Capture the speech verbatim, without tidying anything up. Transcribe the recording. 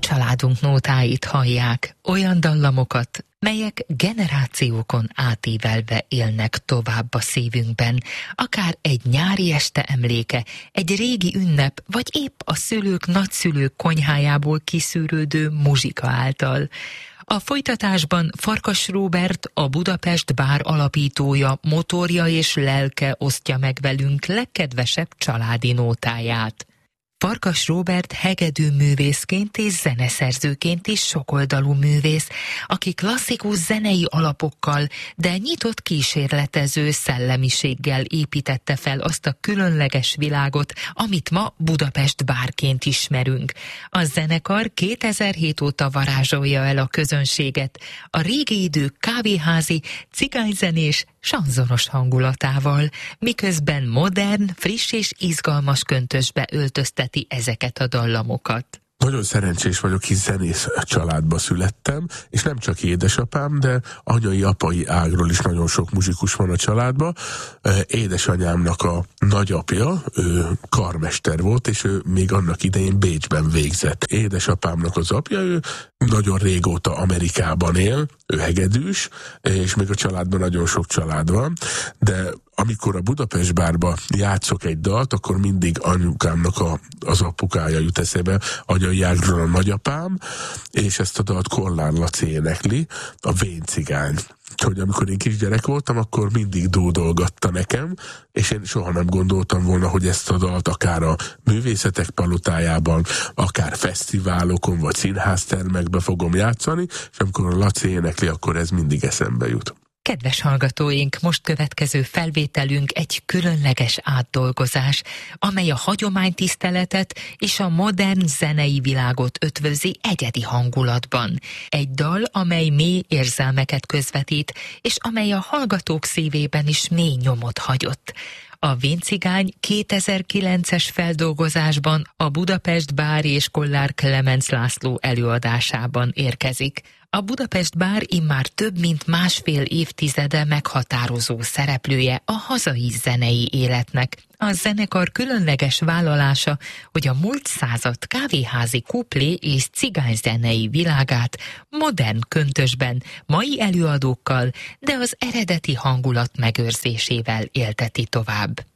családunk nótáit hallják, olyan dallamokat, melyek generációkon átívelve élnek tovább a szívünkben, akár egy nyári este emléke, egy régi ünnep, vagy épp a szülők, nagyszülők konyhájából kiszűrődő muzsika által. A folytatásban Farkas Róbert, a Budapest Bár alapítója, motorja és lelke osztja meg velünk legkedvesebb családi nótáját. Farkas Róbert hegedűművészként és zeneszerzőként is sokoldalú művész, aki klasszikus zenei alapokkal, de nyitott kísérletező szellemiséggel építette fel azt a különleges világot, amit ma Budapest Bárként ismerünk. A zenekar kétezer-hét óta varázsolja el a közönséget a régi idők kávéházi, cigányzenés, sanzonos hangulatával, miközben modern, friss és izgalmas köntösbe öltözteti ezeket a dallamokat. Nagyon szerencsés vagyok, hisz zenész családba születtem, és nem csak édesapám, de anyai, apai ágról is nagyon sok muzsikus van a családban. Édesanyámnak a nagyapja, ő karmester volt, és ő még annak idején Bécsben végzett. Édesapámnak az apja, ő nagyon régóta Amerikában él, ő hegedűs, és még a családban nagyon sok család van, de amikor a Budapest Bárba játszok egy dalt, akkor mindig anyukámnak a, az apukája jut eszébe, anyai ágról a nagyapám, és ezt a dalt Kollár Laci énekli, a Vén cigány. Hogy amikor én kisgyerek voltam, akkor mindig dúdolgatta nekem, és én soha nem gondoltam volna, hogy ezt a dalt akár a művészetek palotájában, akár fesztiválokon, vagy színháztermekbe fogom játszani, és amikor a Laci énekli, akkor ez mindig eszembe jut. Kedves hallgatóink, most következő felvételünk egy különleges átdolgozás, amely a hagyománytiszteletet és a modern zenei világot ötvözi egyedi hangulatban. Egy dal, amely mély érzelmeket közvetít, és amely a hallgatók szívében is mély nyomot hagyott. A Vén cigány kétezer-kilences feldolgozásban a Budapest Bár és Kollár Klemenc László előadásában érkezik. A Budapest Bár immár több mint másfél évtizede meghatározó szereplője a hazai zenei életnek. A zenekar különleges vállalása, hogy a múlt század kávéházi kuplé és cigányzenei világát modern köntösben, mai előadókkal, de az eredeti hangulat megőrzésével élteti tovább.